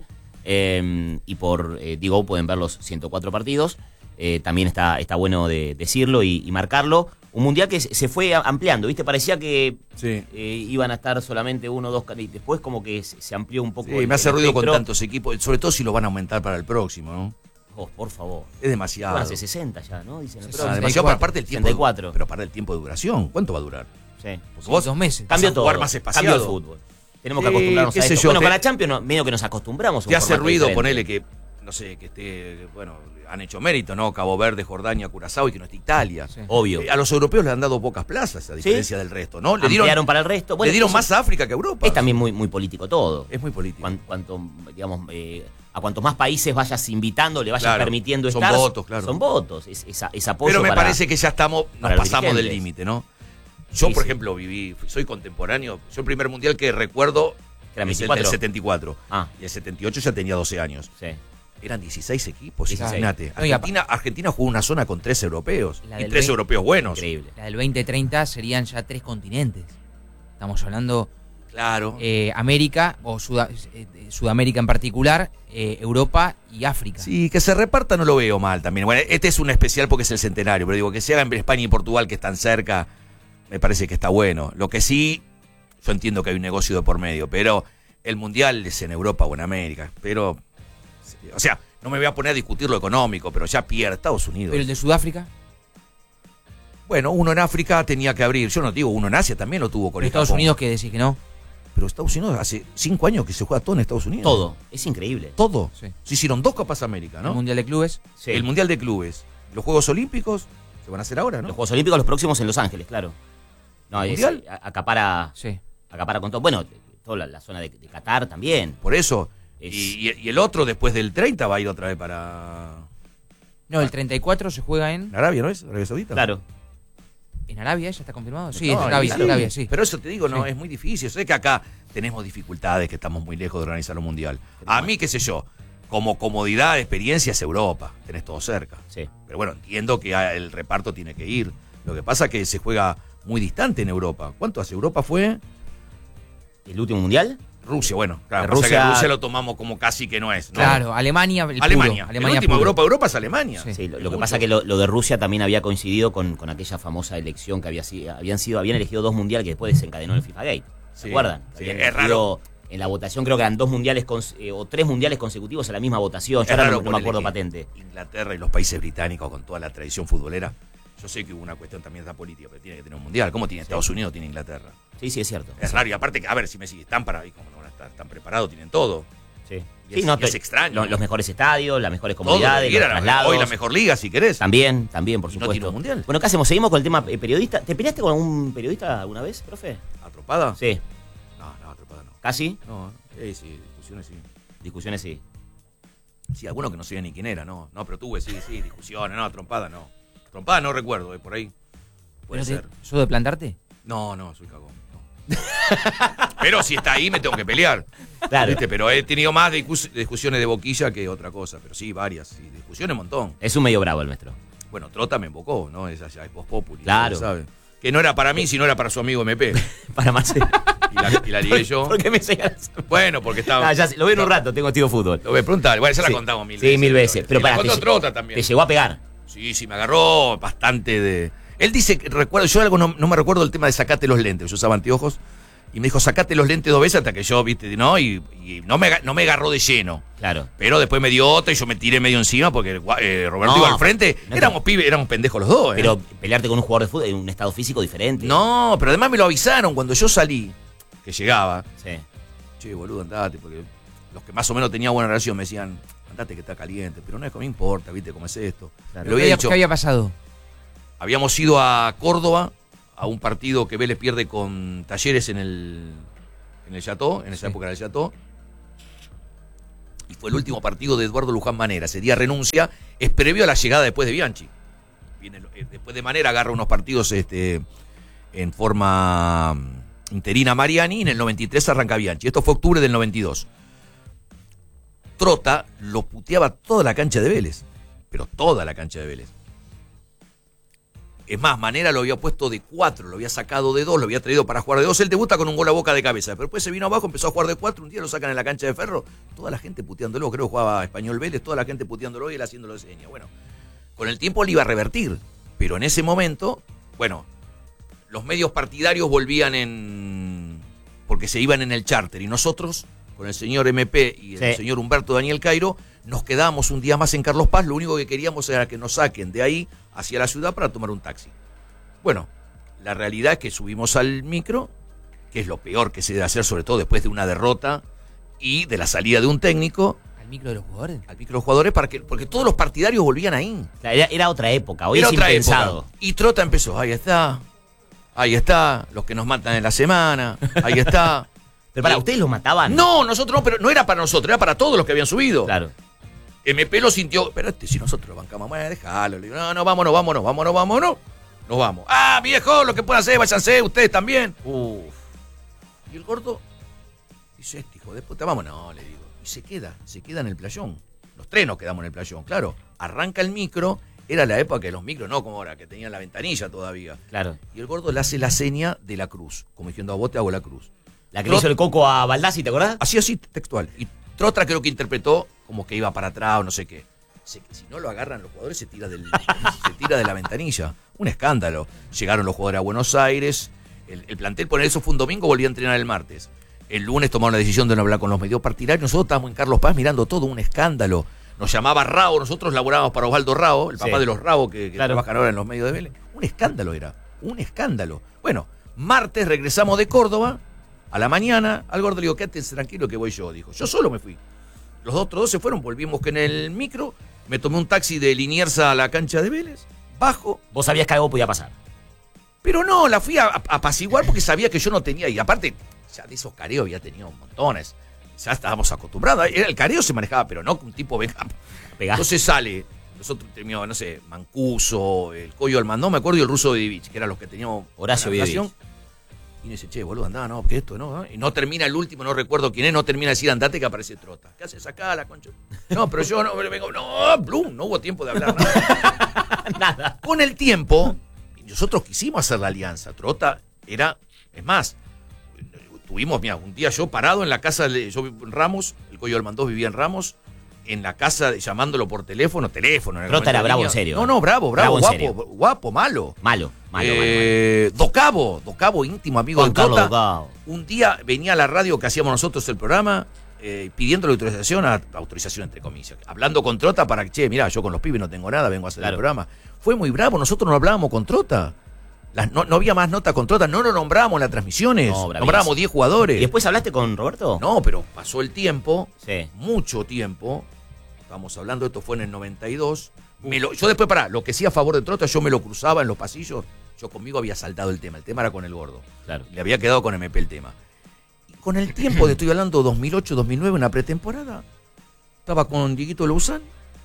eh, y por eh, Digo pueden ver los ciento cuatro partidos. Eh, también está, está bueno de decirlo y, y marcarlo. Un Mundial que se se fue a- ampliando, ¿viste? Parecía que Sí. eh, iban a estar solamente uno o dos. can- y después como que se, se amplió un poco. Sí, el- me hace el ruido con espectro. tantos equipos, sobre todo si lo van a aumentar para el próximo, ¿no? Oh, por favor. Es demasiado. Van a ser sesenta ya, ¿no? Dicen. Ah, el sesenta. próximo. demasiado para aparte el tiempo. sesenta y cuatro. Pero para el tiempo de duración, ¿cuánto va a durar? Sí. Porque Sí, vos dos meses. Cambió a todo. jugar más espaciado. Cambió el fútbol. Tenemos que Sí, acostumbrarnos qué a sé esto. yo, Bueno, te- con la Champions no, medio que nos acostumbramos. a un te hace formato ruido diferente. ponerle que, no sé, que esté, bueno, han hecho mérito, ¿no? Cabo Verde, Jordania, Curazao y que no esté Italia. Sí. Obvio. Eh, a los europeos le han dado pocas plazas, a diferencia del resto, ¿no? Le Ampliaron dieron, para el resto. Bueno, le dieron eso más a África que a Europa. Es también muy, muy político todo. Es muy político. Cuan- Cuanto, digamos, eh, a cuantos más países vayas invitando, le vayas Claro, permitiendo son estar. votos, claro. Son votos. Es, es, es apoyo Pero me para- parece que ya estamos, para nos los pasamos del dirigentes. límite, ¿no? Yo, Sí, por sí. ejemplo, viví, soy contemporáneo. Yo el primer mundial que recuerdo ¿Era es el veinticuatro? del setenta y cuatro. Ah, Y el setenta y ocho ya tenía doce años. sí. Eran dieciséis equipos, dieciséis. imagínate. No, y apa- Argentina, Argentina jugó una zona con tres europeos. La Y del tres veinte. europeos buenos. Increíble. La del veinte treinta serían ya tres continentes. Estamos hablando Claro. eh, América, o Suda- eh, Sudamérica en particular, eh, Europa y África. Sí, que se reparta no lo veo mal también. Bueno, este es un especial porque es el centenario, pero digo, que se haga en España y Portugal, que están cerca, me parece que está bueno. Lo que sí, yo entiendo que hay un negocio de por medio, pero el Mundial es en Europa o en América. Pero, o sea, no me voy a poner a discutir lo económico, pero ya pierde Estados Unidos. Pero el de Sudáfrica, Bueno, uno en África tenía que abrir. Yo no digo, uno en Asia también lo tuvo con pero el Estados Japón. Unidos que decís que no. Pero Estados Unidos hace cinco años que se juega todo en Estados Unidos. Todo. Es increíble. Todo. Sí. Se hicieron dos Copas América, ¿no? El Mundial de Clubes. Sí. El Mundial de Clubes. Los Juegos Olímpicos se van a hacer ahora, ¿no? Los Juegos Olímpicos, los próximos en Los Ángeles, claro. No, es, ¿Mundial? eh, acapara, Sí. acapara con todo. Bueno, toda la, la zona de, de Qatar también. Por eso. Es- Y, y- y el otro, después del treinta, va a ir otra vez para No, el treinta y cuatro se juega en, en Arabia, ¿no es? Arabia Saudita. Claro. en Arabia, ¿ya está confirmado? Sí, No, es Arabia, sí. Arabia, sí. Pero eso te digo, no, Sí. es muy difícil. Sé que acá tenemos dificultades, que estamos muy lejos de organizar un mundial. A mí, qué sé yo, como comodidad, experiencia es Europa. Tenés todo cerca. Sí. Pero bueno, entiendo que ah, el reparto tiene que ir. Lo que pasa es que se juega muy distante en Europa. ¿Cuánto hace? Europa fue ¿El último mundial? Rusia. Bueno, claro, Rusia- Rusia, que Rusia lo tomamos como casi que no es, ¿no? Claro, Alemania, el puro, Alemania. Alemania el último puro. Europa, Europa es Alemania. Sí. Sí, lo, Es lo que mucho. pasa es que lo, lo de Rusia también había coincidido con, con aquella famosa elección que había sido, habían sido, habían elegido dos mundiales que después desencadenó el FIFA Gate. ¿Se Sí, acuerdan? sí, Habían es elegido en la votación, creo que eran dos mundiales cons- eh, o tres mundiales consecutivos a la misma votación. Es Yo ahora raro no, no me ponerle acuerdo que patente. Inglaterra y los países británicos con toda la tradición futbolera. Yo sé que hubo una cuestión también de la política, pero tiene que tener un mundial. ¿Cómo tiene Estados Unidos? Tiene Inglaterra. Sí, sí, es cierto. Es raro. Y aparte, que, a ver, si Messi están para ahí, como no van a estar tan preparados, tienen todo. Sí. Y Sí, es, no, y es te- extraño. Los, los mejores estadios, las mejores Todo, comunidades, los era la- traslados. hoy la mejor liga, si querés. También, también, por Y no supuesto. tiene un mundial. Bueno, ¿qué hacemos? ¿Seguimos con el tema eh, periodista? ¿Te peleaste con algún periodista alguna vez, profe? ¿Atropada? Sí. No, no, atropada no. ¿Casi? No, sí, sí, discusiones sí. Discusiones sí. Sí, alguno que no sabía ni quién era, no. No, pero tuve, sí, sí, discusiones, no, trompada no. Trompada no recuerdo, eh, por ahí. Puede ¿Pero ser. te- ¿Eso de plantarte? No, no, soy cagón. No. Pero si está ahí me tengo que pelear. Claro. ¿Viste? Pero he tenido más discus- discusiones de boquilla que otra cosa. Pero sí, varias. Sí, discusiones un montón. Es un medio bravo el maestro. Bueno, Trota me embocó, ¿no? Esa ya es post populi. Claro. ¿Sabe? Que no era para mí, sino era para su amigo M P. Para Marcelo. Y la, y la ligué yo. ¿Por qué me señalas? Bueno, porque estaba. Ah, ya sé, lo veo en un rato, tengo tío fútbol. Lo voy a preguntar. Bueno, ya la Sí. contamos mil Sí, veces. mil veces. Pero Y para la te, contó Trota también. te llegó a pegar. Sí, sí, me agarró bastante de. Él dice que recuerdo, yo algo no, no me recuerdo el tema de sacate los lentes. Yo usaba anteojos y me dijo, sacate los lentes dos veces hasta que yo, viste, ¿no? Y, y no, me, no me agarró de lleno. Claro. Pero después me dio otra y yo me tiré medio encima porque eh, Roberto No, iba al frente. no, éramos pibes, éramos pendejos los dos, ¿eh? Pero pelearte con un jugador de fútbol en un estado físico diferente. No, pero además me lo avisaron cuando yo salí, que llegaba. Sí. Che, boludo, andate, porque los que más o menos tenían buena relación me decían, andate que está caliente, pero no es que me importa, viste cómo es esto. Claro. Me lo ¿Qué había había, dicho. qué había pasado? Habíamos ido a Córdoba a un partido que Vélez pierde con Talleres en el en el Chateau, en esa Sí. época era el Chateau. Y fue el último partido de Eduardo Luján Manera. Ese día renuncia, es previo a la llegada después de Bianchi. Viene, eh, después de Manera agarra unos partidos este, en forma mm, interina Mariani y en el noventa y tres arranca Bianchi. Esto fue octubre del noventa y dos. Trota lo puteaba toda la cancha de Vélez, pero toda la cancha de Vélez. Es más, Manera lo había puesto de cuatro, lo había sacado de dos, lo había traído para jugar de dos. Él debuta con un gol a boca de cabeza, pero después se vino abajo, empezó a jugar de cuatro, un día lo sacan en la cancha de Ferro, toda la gente puteándolo, creo que jugaba Español Vélez, toda la gente puteándolo y él haciéndolo de seña. Bueno, con el tiempo le iba a revertir, pero en ese momento, bueno, los medios partidarios volvían en... porque se iban en el charter y nosotros, con el señor M P y el Sí. señor Humberto Daniel Cairo, nos quedábamos un día más en Carlos Paz, lo único que queríamos era que nos saquen de ahí hacia la ciudad para tomar un taxi. Bueno, la realidad es que subimos al micro, que es lo peor que se debe hacer, sobre todo después de una derrota y de la salida de un técnico, ¿Al micro de los jugadores? al micro de los jugadores, para que, porque todos los partidarios volvían ahí. Claro, Era, era otra época, hoy Era es otra impensado. época. Y Trota empezó, ahí está, ahí está, los que nos matan en la semana, ahí está. Pero para, Y- ¿ustedes los mataban? No, nosotros no, pero no era para nosotros, era para todos los que habían subido. Claro. M P lo sintió, pero este, si nosotros lo bancamos, bueno, déjalo. Le digo, no, no, vámonos, vámonos, vámonos, vámonos. Nos vamos. Ah, viejo, lo que puedan hacer, váyanse, ustedes también. Uf. Y el gordo dice, este hijo de puta, vámonos, le digo. Y se queda, se queda en el playón. Los tres nos quedamos en el playón, claro. Arranca el micro, era la época de los micros, no como ahora, que tenían la ventanilla todavía. Claro. Y el gordo le hace la seña de la cruz, como diciendo, a vos te hago la cruz. La que le hizo el coco a Baldassi, ¿te acordás? Así, así, textual. Y Trota creo que interpretó como que iba para atrás o no sé qué. Se- si no lo agarran los jugadores, se tira, del, se tira de la ventanilla. Un escándalo. Llegaron los jugadores a Buenos Aires. El, el plantel, por eso fue un domingo, volvía a entrenar el martes. El lunes tomaron la decisión de no hablar con los medios partidarios. Nosotros estábamos en Carlos Paz mirando todo, un escándalo. Nos llamaba Rao, nosotros laburábamos para Osvaldo Rao, el papá Sí. de los Rao que, que Claro. trabajan ahora en los medios de Vélez. Un escándalo era, un escándalo. Bueno, martes regresamos de Córdoba. A la mañana, al gordo le digo, quédense tranquilo que voy yo, dijo. Yo solo me fui. Los otros dos se fueron, volvimos que en el micro, me tomé un taxi de Liniers a la cancha de Vélez, bajo, Vos sabías que algo podía pasar. pero no, la fui a, a apaciguar porque sabía que yo no tenía, y aparte, ya de esos careos había tenido montones. Ya estábamos acostumbrados. Era- El careo se manejaba, pero no un tipo venga. Pegá. Entonces sale, nosotros teníamos, no sé, Mancuso, el Coyo Almandón, me acuerdo, y el ruso de Divich, que eran los que teníamos Horacio buena relación. Videvich. Y me dice, che, boludo, andá, no, porque esto, no. Y no termina el último, no recuerdo quién es, no termina de decir andate que aparece Trota. ¿Qué haces acá, la concha? No, pero yo no, vengo, no, Blum, no hubo tiempo de hablar nada. Nada. Con el tiempo, nosotros quisimos hacer la alianza. Trota era, es más, tuvimos, mira, un día yo parado en la casa, de, yo vivo en Ramos, el Coyo Almandós vivía en Ramos, en la casa, de- llamándolo por teléfono, teléfono. en el Trota momento era de bravo línea. en serio. No, no, bravo, bravo, Bravo en guapo, serio. guapo, malo. Malo, malo, Eh, Docabo, Docabo, íntimo amigo malo. de Juan Carlos Trota. Docao. Un día venía a la radio que hacíamos nosotros el programa, eh, pidiendo la autorización, a, autorización entre comillas, hablando con Trota para que, che, mirá, yo con los pibes no tengo nada, vengo a hacer Claro. el programa. Fue muy bravo, nosotros no hablábamos con Trota. Las, no, no había más nota con Trota, no lo nombramos en las transmisiones. No, nombrábamos diez jugadores. ¿Y después hablaste con Roberto? No, pero pasó el tiempo, Sí. mucho tiempo. Estamos hablando, esto fue en el noventa y dos. Me lo, yo después, pará, lo que sí a favor de Trota, yo me lo cruzaba en los pasillos. Yo conmigo había saltado el tema. El tema era con el gordo. Claro. Le había quedado con M P el tema. Y con el tiempo, de estoy hablando dos mil ocho, dos mil nueve, una pretemporada, estaba con Dieguito Louzán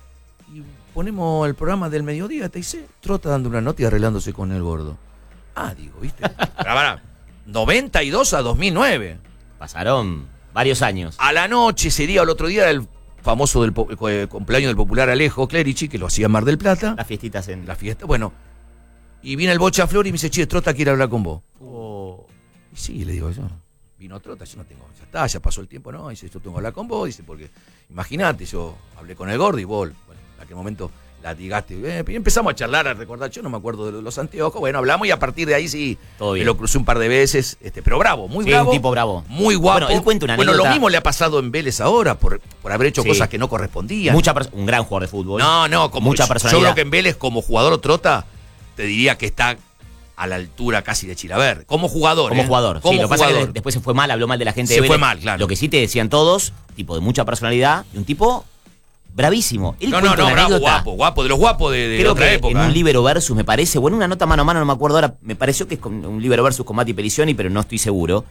y ponemos el programa del mediodía, T I C, Trota dando una nota y arreglándose con el gordo. Ah, digo, ¿viste? Pará, pará. noventa y dos a dos mil nueve. Pasaron varios años. A la noche, ese día o el otro día, el famoso del po- eh, cumpleaños del popular Alejo Clerici, que lo hacía en Mar del Plata. Las fiestitas en... La fiesta, bueno. Y viene el Bocha Flor y me dice, che, Trota quiere hablar con vos. Oh. Y sí, le digo yo. Vino Trota, yo no tengo, ya está, ya pasó el tiempo, ¿no? Dice, yo tengo que hablar con vos, dice, porque imagínate, yo hablé con el gordo y vos, bueno, en aquel momento la digaste, eh, y empezamos a charlar, a recordar, yo no me acuerdo de los anteojos, bueno, hablamos y a partir de ahí sí, Todo bien. me lo crucé un par de veces, este, pero bravo, muy Sí, bravo. un tipo bravo. Muy guapo. Bueno, él cuenta una Bueno, anécdota. lo mismo le ha pasado en Vélez ahora, por, por haber hecho Sí. cosas que no correspondían. Mucha pers- un gran jugador de fútbol. No, no, como mucha yo- personalidad. Yo creo que en Vélez, como jugador Trota, te diría que está a la altura casi de Chilaver. Como jugador. Como ¿eh? jugador. Como sí, lo que pasa es jugador. que después se fue mal, habló mal de la gente Se de Vélez. fue mal, claro. Lo que sí te decían todos, tipo de mucha personalidad y un tipo bravísimo. Él No, no, cuenta no, una bravo, anécdota, guapo, guapo, de los guapos de, de creo otra que época. en un ¿eh? libero versus, me parece, o en una nota mano a mano, no me acuerdo ahora, me pareció que es con un libero versus con Mati Pelicioni, pero no estoy seguro.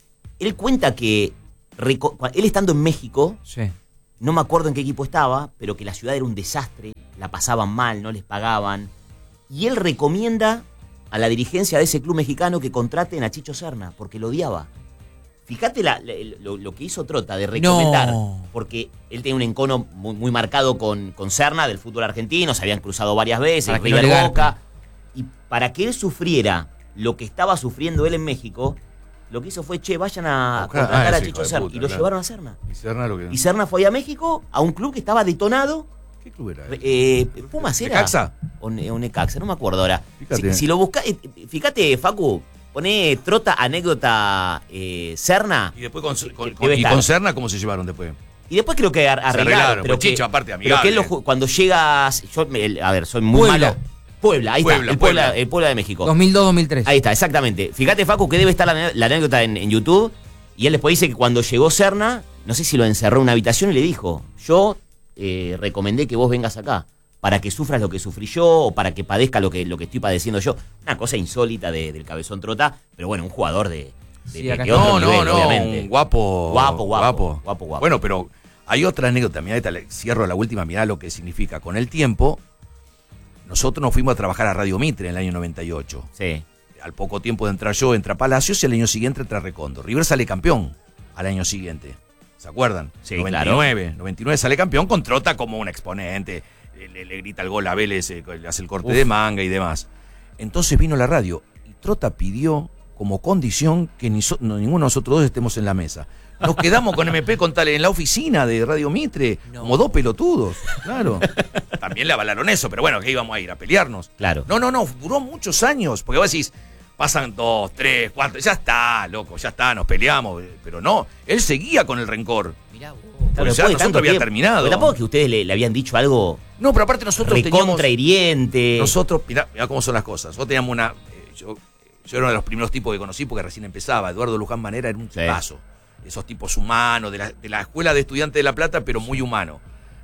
Él cuenta que reco- él estando en México, Sí. no me acuerdo en qué equipo estaba, pero que la ciudad era un desastre, la pasaban mal, no les pagaban. Y él recomienda a la dirigencia de ese club mexicano que contraten a Chicho Serna, porque lo odiaba. Fíjate la- la- lo, lo que hizo Trota de recomendar, No. porque él tenía un encono muy, muy marcado con, con Serna del fútbol argentino, se habían cruzado varias veces, Para que no River le garpe. Boca. Y para que él sufriera lo que estaba sufriendo él en México, lo que hizo fue, che, vayan a Buscar- contratar ah, a ese hijo Chicho de Serna. puta, Y lo claro. llevaron a Serna. Y Serna lo que... Y Serna fue a México a un club que estaba detonado. ¿Qué club era? Eh, Pumas era. ¿Necaxa? O, Ne- o Necaxa, no me acuerdo ahora. Fíjate. Si, si lo buscas, fíjate, Facu, poné Trota anécdota eh, Serna. Y después con, con, Debe y estar. con Serna, ¿cómo se llevaron después? Y después creo que ar- arreglaron. arreglaron, pero pues que, Chicho, aparte, pero amigable. que él lo ju- cuando llegas. Yo, me- el- a ver, soy muy Puebla. malo. Puebla, ahí Puebla, está. El Puebla. Puebla, el Puebla de México. dos mil dos dos mil tres. Ahí está, exactamente. Fíjate, Facu, que debe estar la, la anécdota en, en YouTube. Y él después dice que cuando llegó Serna, no sé si lo encerró en una habitación y le dijo: Yo eh, recomendé que vos vengas acá para que sufras lo que sufrí yo o para que padezca lo que, lo que estoy padeciendo yo. Una cosa insólita de- del Cabezón Trota, pero bueno, un jugador de, de, Sí, de- acá de está. otro No, no, nivel, no, obviamente. un guapo. Guapo, guapo, guapo, guapo. Bueno, pero hay otra anécdota, mirá, esta, le cierro la última, mirá lo que significa. Con el tiempo, nosotros nos fuimos a trabajar a Radio Mitre en el año noventa y ocho. Sí. Al poco tiempo de entrar yo, entra Palacios y al año siguiente entra Recondo. River sale campeón al año siguiente. ¿Se acuerdan? Sí, noventa y nueve, noventa y nueve sale campeón con Trota como un exponente. Le, le- le grita el gol a Vélez, eh, le hace el corte Uf. de manga y demás. Entonces vino la radio y Trota pidió como condición que ni so- no, ninguno de nosotros dos estemos en la mesa. Nos quedamos con M P con tal en la oficina de Radio Mitre, No. como dos pelotudos, claro. También le avalaron eso, pero bueno, que íbamos a ir a pelearnos. Claro. No, no, no, duró muchos años, porque vos decís, pasan dos, tres, cuatro, ya está, loco, ya está, nos peleamos, pero no, él seguía con el rencor. Mirá vos. Porque ya después de nosotros tanto había tiempo. terminado. Porque tampoco es que ustedes le, le habían dicho algo No, pero aparte nosotros teníamos... recontra hiriente. Nosotros, mirá, mirá cómo son las cosas. Nosotros teníamos una... eh, yo, yo era uno de los primeros tipos que conocí porque recién empezaba. Eduardo Luján Manera era un Sí. tipazo. Esos tipos humanos, de la, de la escuela de estudiantes de La Plata, pero muy humano.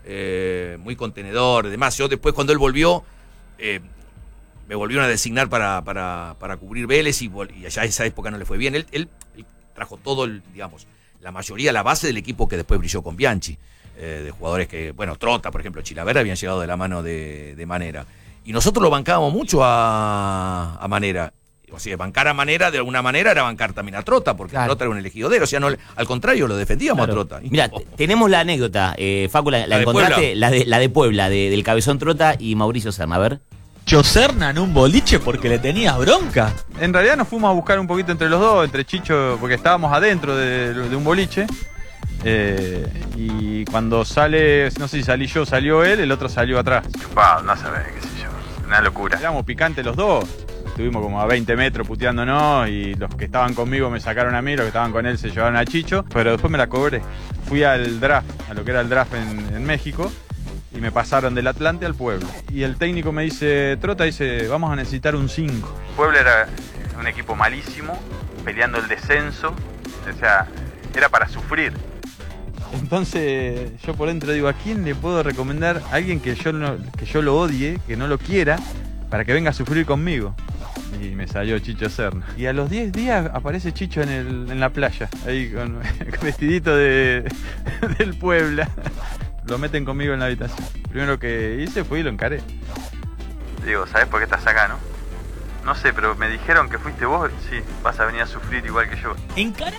Eh, muy contenedor, demás. Yo después cuando él volvió, eh, me volvieron a designar para, para, para cubrir Vélez y, vol- y allá esa época no le fue bien. Él, él, él trajo todo, el, digamos, la mayoría, la base del equipo que después brilló con Bianchi. Eh, de jugadores que, bueno, Trota, por ejemplo, Chilavera habían llegado de la mano de, de Manera. Y nosotros lo bancábamos mucho a, a Manera. O sea, bancar a Manera de alguna manera era bancar también a Trota, porque Claro. Trota era un elegido de él. O sea, no, al contrario, lo defendíamos Claro. a Trota. Mira, Oh, te- tenemos la anécdota, eh, Facu, la, la ¿La de encontraste, Puebla? la de, la de Puebla, de- del Cabezón Trota y Mauricio Serna. A ver. Chicho Serna en un boliche porque le tenías bronca. En realidad nos fuimos a buscar un poquito entre los dos, entre Chicho, porque estábamos adentro de, de un boliche. Eh, y cuando sale, no sé si salí yo, salió él, el otro salió atrás. Chupado, no sabés, qué sé yo. Una locura. Éramos picantes los dos. Estuvimos como a veinte metros puteándonos y los que estaban conmigo me sacaron a mí, los que estaban con él se llevaron a Chicho, pero después me la cobré. Fui al draft, a lo que era el draft en, en México, y me pasaron del Atlante al Pueblo. Y el técnico me dice, Trota, dice, vamos a necesitar un cinco. Puebla era un equipo malísimo, peleando el descenso, o sea, era para sufrir. Entonces yo por dentro digo, ¿a quién le puedo recomendar a alguien que yo, no, que yo lo odie, que no lo quiera, para que venga a sufrir conmigo? Y me salió Chicho Serna. Y a los diez días aparece Chicho en, el, en la playa, ahí con, con vestidito de, del Puebla. Lo meten conmigo en la habitación. Primero que hice fue y lo encaré. Digo, ¿sabes por qué estás acá, no? No sé, pero me dijeron que fuiste vos. Sí, vas a venir a sufrir igual que yo. ¿Encara?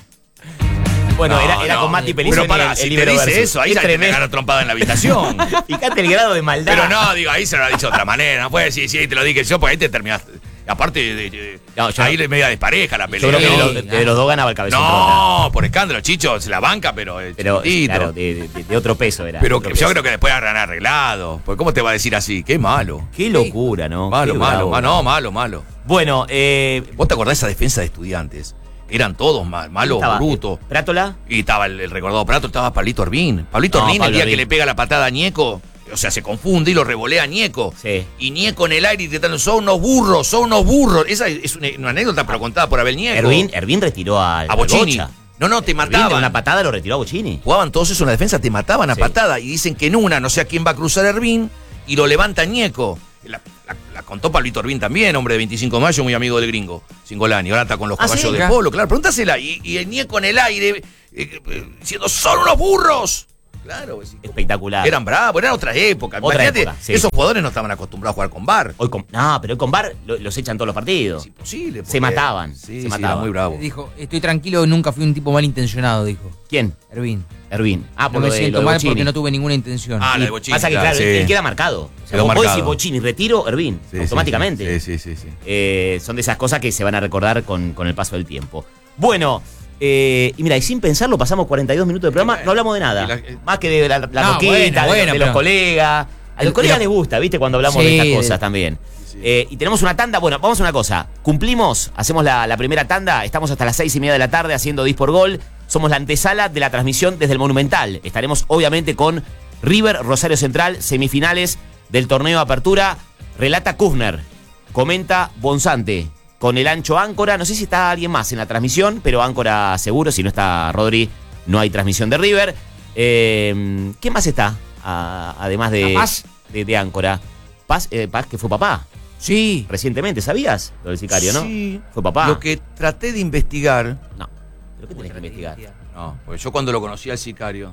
Bueno, No, era, era no, con Mati pero Pelizoni pará, el, el si te libero dice versus. eso, ahí Es ya te tremendo. agarra trompada en la habitación. Fíjate el grado de maldad. Pero no, digo, ahí se lo ha dicho de otra manera. No puede decir, sí, te lo dije yo, porque ahí te terminaste. Aparte, de, de- No, yo- ahí le media despareja la Yo pelea. creo que de, Sí, los, de- de los dos ganaba el cabezón. No, por escándalo, Chicho se la banca, pero el pero chiquitito. claro, de, de- de otro peso era. Pero otro que yo peso. creo que después habrán arreglado. Porque ¿cómo te va a decir así? Qué malo. Qué locura, ¿no? Malo, Qué malo, bravo. malo, no, malo, malo. Bueno, eh, ¿Vos te acordás de esa defensa de estudiantes? Eran todos mal, malos, estaba, brutos. eh, Prátola. Y estaba el, el recordado Prato, estaba Pablito Orbín. Pablito No, Orbín, Pablo el día Orbín. que le pega la patada a Ñeco, o sea, se confunde y lo revolea a Ñeco. Sí. Y Ñeco en el aire gritando, son unos burros, son unos burros. Esa es una, una anécdota, pero contada por Abel Ñeco. Ervin, Ervin retiró al, A Bocchini. al Bocha. No, no, te Ervin de mataban. una patada lo retiró a Bocchini. Jugaban todos eso en la defensa, te mataban a Sí. patada. Y dicen que en una, no sé a quién va a cruzar Ervin, y lo levanta Ñeco. La, la- la contó Pablito Orbín también, hombre de veinticinco de mayo, muy amigo del gringo, Singolani. Ahora está con los Ah, caballos ¿sí? de polo, claro. Pregúntasela. Y, y el Ñeco en el aire, eh, eh, diciendo, son unos burros. Claro, es- Espectacular. eran bravos, eran otra época. Otra Imagínate, época, sí. esos jugadores no estaban acostumbrados a jugar con bar. Hoy con, no, pero hoy con Bar lo- los echan todos los partidos. Es imposible. Se mataban, Sí, se sí, mataban. era muy bravo. Dijo, estoy tranquilo, nunca fui un tipo malintencionado, dijo ¿Quién? Ervin. Ervin. Ah, por No lo me de, siento lo de mal Bocchini. porque no tuve ninguna intención. Ah, la Y de Bocchini. pasa que, claro, sí. él, él queda marcado. O sea, Quedó vos marcado. decís Bocchini, retiro, Ervin, Sí, sí, automáticamente. Sí, sí, sí. sí. Eh, son de esas cosas que se van a recordar con, con el paso del tiempo. Bueno, eh, y mira, y sin pensarlo, pasamos cuarenta y dos minutos de programa, no hablamos de nada. Y la- eh, Más que de la, la No, rosquita, bueno, de, bueno, de los pero- colegas. A los De- colegas de- les gusta, ¿viste? Cuando hablamos de Sí, estas de- cosas también. Eh, y tenemos una tanda. Bueno, vamos a una cosa. Cumplimos, hacemos la, la primera tanda. Estamos hasta las seis y media de la tarde haciendo Dis por Gol. Somos la antesala de la transmisión desde el Monumental. Estaremos, obviamente, con River Rosario Central, semifinales del torneo de Apertura. Relata Kufner. Comenta Bonzante. Con el ancho Áncora. No sé si está alguien más en la transmisión, pero Áncora seguro. Si no está Rodri, no hay transmisión de River. Eh, ¿Qué más está? Ah, además de, Paz. de, de Áncora. Paz, eh, Paz, que fue papá Sí. recientemente, ¿sabías? Lo del sicario, ¿no? Sí. Fue papá. Lo que traté de investigar. No. ¿Pero qué tenés que investigar? No, porque yo cuando lo conocí al sicario.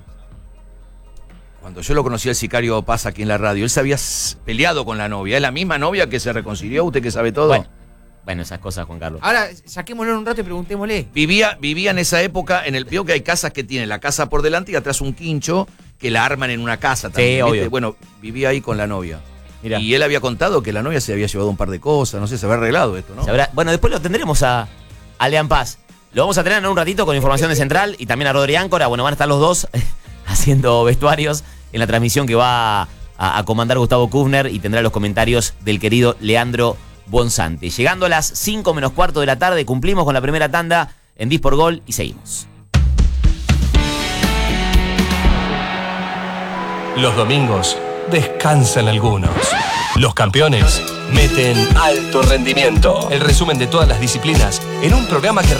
Cuando yo lo conocí al sicario Paz aquí en la radio, él se había s- peleado con la novia. Es la misma novia que se reconcilió, usted que sabe todo. Bueno, bueno, esas cosas, Juan Carlos. Ahora, saquémoslo un rato y preguntémosle. Vivía, vivía en esa época en el vio que hay casas que tienen la casa por delante y atrás un quincho que la arman en una casa también. ¿viste? obvio. Bueno, vivía ahí con la novia. Mirá. Y él había contado que la novia se había llevado un par de cosas, no sé, se había arreglado esto, ¿no? Se habrá- Bueno, después lo tendremos a, a Lean Paz. Lo vamos a tener en un ratito con información de Central y también a Rodri Áncora. Bueno, van a estar los dos haciendo vestuarios en la transmisión que va a, a comandar Gustavo Kufner y tendrá los comentarios del querido Leandro Bonzante. Llegando a las cinco menos cuarto de la tarde, cumplimos con la primera tanda en Dis por Gol y seguimos. Los domingos descansan algunos. Los campeones meten alto rendimiento. El resumen de todas las disciplinas en un programa que